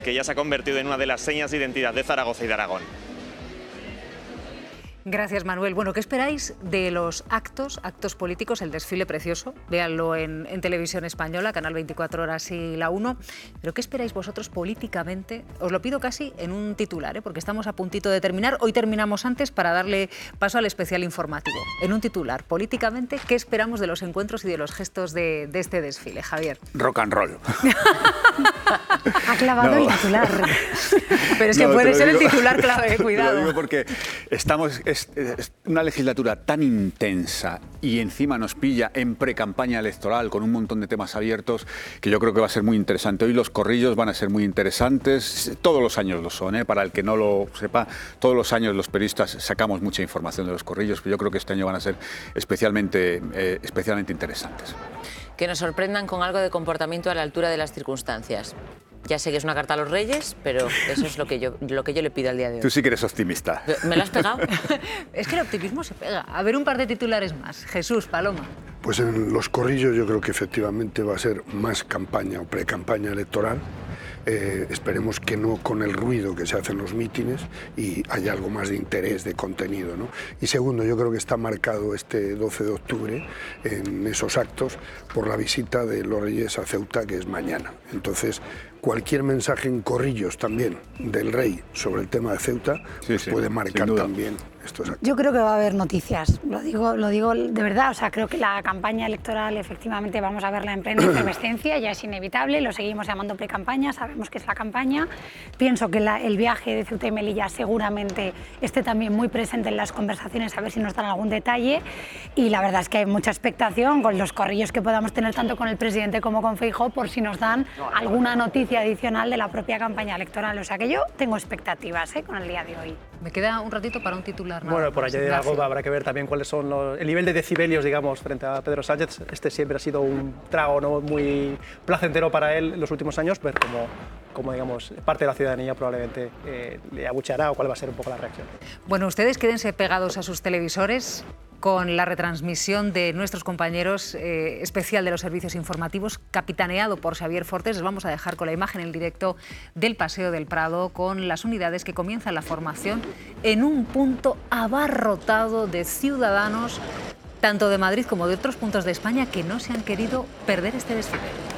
que ya se ha convertido en una de las señas de identidad de Zaragoza y de Aragón. Gracias, Manuel. Bueno, ¿qué esperáis de los actos políticos? El desfile precioso, véanlo en Televisión Española, Canal 24 Horas y La 1. Pero ¿qué esperáis vosotros políticamente? Os lo pido casi en un titular, porque estamos a puntito de terminar. Hoy terminamos antes para darle paso al especial informativo. En un titular, políticamente, ¿qué esperamos de los encuentros y de los gestos de este desfile, Javier? Rock and roll. Ha clavado el titular. Pero es que puede ser el titular clave, cuidado. Te lo digo porque es una legislatura tan intensa y encima nos pilla en pre-campaña electoral con un montón de temas abiertos que yo creo que va a ser muy interesante. Hoy los corrillos van a ser muy interesantes. Todos los años lo son, para el que no lo sepa. Todos los años los periodistas sacamos mucha información de los corrillos, pero yo creo que este año van a ser especialmente interesantes. Que nos sorprendan con algo de comportamiento a la altura de las circunstancias. Ya sé que es una carta a los Reyes, pero eso es lo que yo le pido al día de hoy. Tú sí que eres optimista. ¿Me lo has pegado? Es que el optimismo se pega. A ver un par de titulares más. Jesús, Paloma. Pues en los corrillos yo creo que efectivamente va a ser más campaña o pre-campaña electoral. Esperemos que no con el ruido que se hace en los mítines y haya algo más de interés, de contenido, ¿no? Y segundo, yo creo que está marcado este 12 de octubre en esos actos por la visita de los Reyes a Ceuta, que es mañana. Entonces, cualquier mensaje en corrillos también del rey sobre el tema de Ceuta puede marcar también estos actos. Yo creo que va a haber noticias, lo digo de verdad, o sea, creo que la campaña electoral efectivamente vamos a verla en plena efervescencia, ya es inevitable, lo seguimos llamando pre-campaña, sabemos que es la campaña. Pienso que el viaje de Ceuta y Melilla seguramente esté también muy presente en las conversaciones, a ver si nos dan algún detalle, y la verdad es que hay mucha expectación con los corrillos que podamos tener tanto con el presidente como con Feijóo por si nos dan alguna noticia adicional de la propia campaña electoral, o sea que yo tengo expectativas con el día de hoy. Me queda un ratito para un titular. Bueno, por añadir algo, habrá que ver también cuáles son el nivel de decibelios, digamos, frente a Pedro Sánchez. Este siempre ha sido un trago no muy placentero para él en los últimos años, ver cómo digamos, parte de la ciudadanía probablemente le abucheará o cuál va a ser un poco la reacción. Bueno, ustedes quédense pegados a sus televisores con la retransmisión de nuestros compañeros especial de los servicios informativos, capitaneado por Xavier Fortes. Les vamos a dejar con la imagen en directo del Paseo del Prado, con las unidades que comienzan la formación en un punto abarrotado de ciudadanos, tanto de Madrid como de otros puntos de España, que no se han querido perder este desfile.